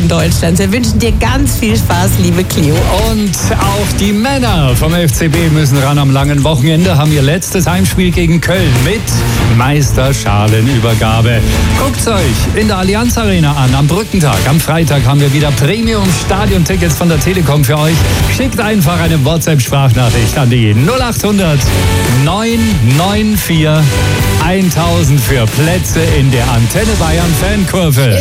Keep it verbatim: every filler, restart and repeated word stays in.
Stadion Deutschlands. Wir wünschen dir ganz viel Spaß, liebe Cleo. Und auch die Männer vom F C B müssen ran am langen Wochenende, haben ihr letztes Heimspiel gegen Köln mit Meisterschalenübergabe. Guckt's euch in der Allianz Arena an am Brückentag. Am Freitag haben wir wieder Premium-Stadion-Tickets von der Telekom für euch. Schickt einfach eine WhatsApp-Sprachnachricht an die null acht hundert neun neun vier tausend für Plätze in der Antenne Bayern Fankurve.